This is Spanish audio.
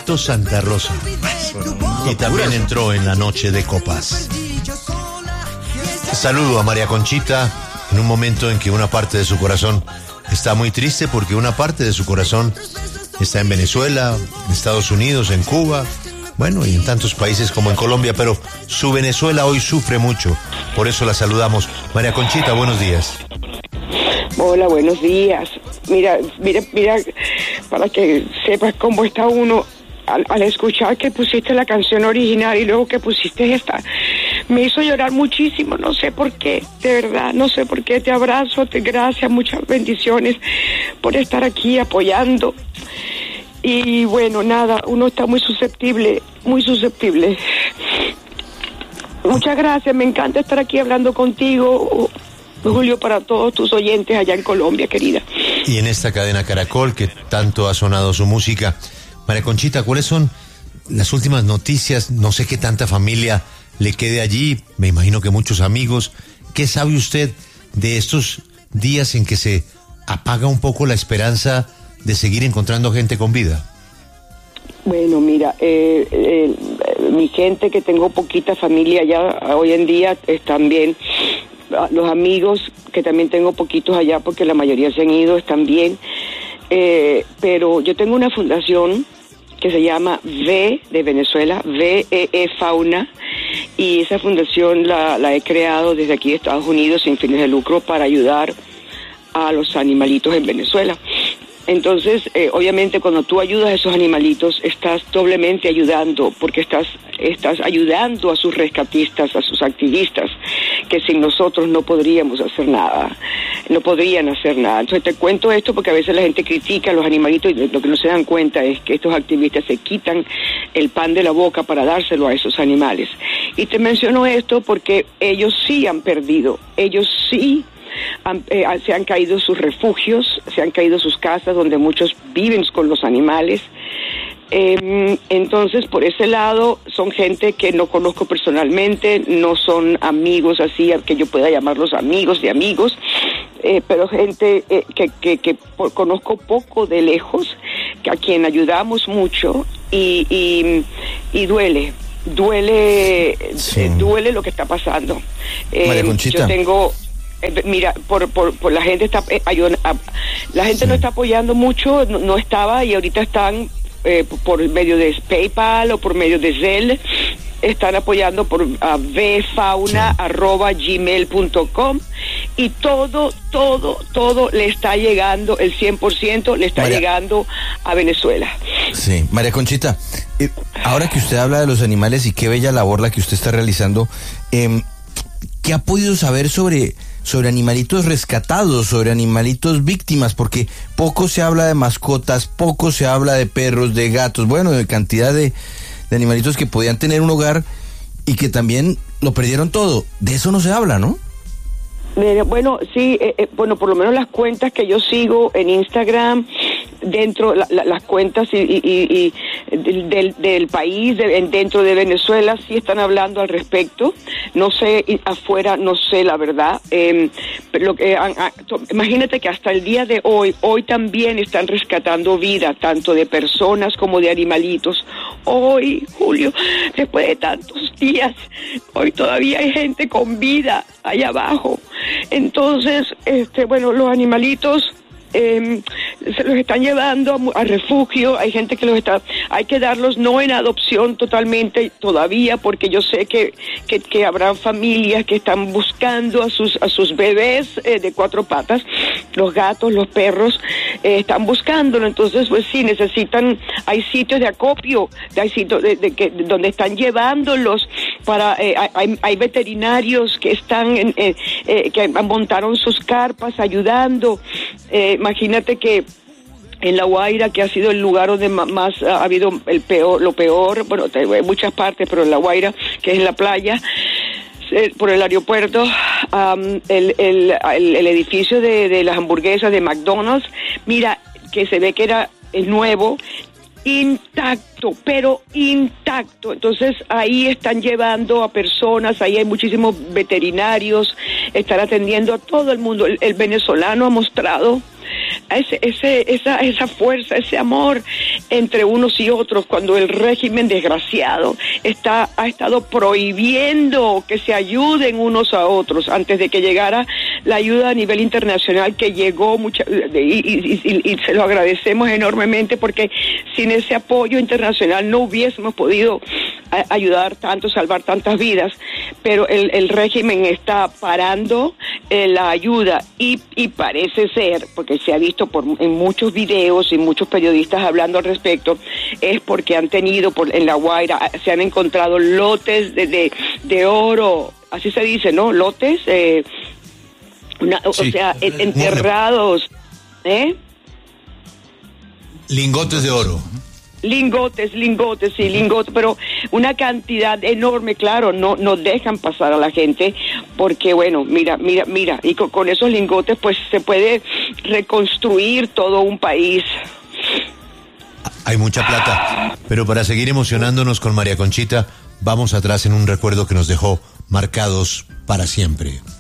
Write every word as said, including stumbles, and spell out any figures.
Alberto Santa Rosa. Y también entró en la noche de copas. Saludo a María Conchita en un momento en que una parte de su corazón está muy triste porque una parte de su corazón está en Venezuela, en Estados Unidos, en Cuba, bueno, y en tantos países como en Colombia, pero su Venezuela hoy sufre mucho. Por eso la saludamos. María Conchita, buenos días. Hola, buenos días. Mira, mira, mira, para que sepas cómo está uno al, al escuchar que pusiste la canción original y luego que pusiste esta, me hizo llorar muchísimo, no sé por qué, de verdad, no sé por qué. Te abrazo, te gracias, muchas bendiciones por estar aquí apoyando. Y bueno, nada, uno está muy susceptible, muy susceptible. Muchas gracias, me encanta estar aquí hablando contigo, Julio, para todos tus oyentes allá en Colombia, querida. Y en esta cadena Caracol, que tanto ha sonado su música. María Conchita, ¿cuáles son las últimas noticias? No sé qué tanta familia le quede allí, me imagino que muchos amigos. ¿Qué sabe usted de estos días en que se apaga un poco la esperanza de seguir encontrando gente con vida? Bueno, mira, eh, eh, mi gente, que tengo poquita familia ya hoy en día, están bien. Los amigos, que también tengo poquitos allá porque la mayoría se han ido, están bien. Eh, pero yo tengo una fundación que se llama V de Venezuela, V E E Fauna, y esa fundación la, la he creado desde aquí de Estados Unidos sin fines de lucro para ayudar a los animalitos en Venezuela. Entonces, eh, obviamente, cuando tú ayudas a esos animalitos, estás doblemente ayudando, porque estás estás ayudando a sus rescatistas, a sus activistas, que sin nosotros no podríamos hacer nada, no podrían hacer nada. Entonces, te cuento esto porque a veces la gente critica a los animalitos y lo que no se dan cuenta es que estos activistas se quitan el pan de la boca para dárselo a esos animales. Y te menciono esto porque ellos sí han perdido, ellos sí Han, eh, se han caído sus refugios, se han caído sus casas donde muchos viven con los animales. Eh, entonces, por ese lado, son gente que no conozco personalmente, no son amigos así, que yo pueda llamarlos amigos de amigos, eh, pero gente eh, que, que, que por, conozco poco de lejos, que a quien ayudamos mucho y, y, y duele. Duele, sí. eh, duele lo que está pasando. Eh, María Conchita. Yo tengo... Eh, mira, por, por, por la gente está eh, ayud, a, la gente sí. no está apoyando mucho, no, no estaba, y ahorita están eh, por medio de PayPal o por medio de Zelle, están apoyando por uh, vfauna arroba gmail punto com, y todo, todo, todo le está llegando, el cien por ciento le está María, llegando a Venezuela. Sí, María Conchita, eh, ahora que usted habla de los animales y qué bella labor la que usted está realizando, eh, ¿qué ha podido saber sobre sobre animalitos rescatados, sobre animalitos víctimas? Porque poco se habla de mascotas, poco se habla de perros, de gatos, bueno, de cantidad de, de animalitos que podían tener un hogar y que también lo perdieron todo. De eso no se habla, ¿no? Bueno, sí, eh, eh, bueno, por lo menos las cuentas que yo sigo en Instagram, dentro la, la, las cuentas y, y, y, y del, del país, de, dentro de Venezuela, sí están hablando al respecto. No sé, afuera no sé la verdad. Eh, pero, eh, a, a, imagínate que hasta el día de hoy, hoy también están rescatando vida, tanto de personas como de animalitos. Hoy, Julio, después de tantos días, hoy todavía hay gente con vida allá abajo. Entonces, este, bueno, los animalitos eh, se los están llevando a, a refugio. Hay gente que los está, hay que darlos no en adopción totalmente todavía, porque yo sé que que, que habrá familias que están buscando a sus a sus bebés eh, de cuatro patas, los gatos, los perros, eh, están buscándolo. Entonces, pues sí, necesitan, hay sitios de acopio, hay sitios de, de, de, donde están llevándolos para, eh, hay, hay veterinarios que están en, eh, eh, que montaron sus carpas ayudando. Eh, imagínate que en La Guaira, que ha sido el lugar donde más ha habido el peor, lo peor, bueno, hay muchas partes, pero en La Guaira, que es en la playa, por el aeropuerto, um, el, el, el, el edificio de, de las hamburguesas de McDonald's, mira, que se ve que era nuevo, intacto, pero intacto. Entonces ahí están llevando a personas, ahí hay muchísimos veterinarios, están atendiendo a todo el mundo. El, el venezolano ha mostrado ese, ese, esa, esa fuerza, ese amor entre unos y otros, cuando el régimen desgraciado está, ha estado prohibiendo que se ayuden unos a otros antes de que llegara la ayuda a nivel internacional que llegó mucha, y, y, y, y se lo agradecemos enormemente, porque sin ese apoyo internacional no hubiésemos podido a, ayudar tanto, salvar tantas vidas, pero el, el régimen está parando eh, la ayuda y, y parece ser, porque se ha visto por, en muchos videos y muchos periodistas hablando al respecto, es porque han tenido por, en La Guaira, se han encontrado lotes de, de, de oro, así se dice, ¿no? Lotes, eh, una, sí. o sea, enterrados, ¿eh? Lingotes de oro. Lingotes, lingotes, sí, lingotes, pero una cantidad enorme, claro, no, no dejan pasar a la gente, porque bueno, mira, mira, mira, y con, con esos lingotes pues se puede reconstruir todo un país. Hay mucha plata, pero para seguir emocionándonos con María Conchita, vamos atrás en un recuerdo que nos dejó marcados para siempre.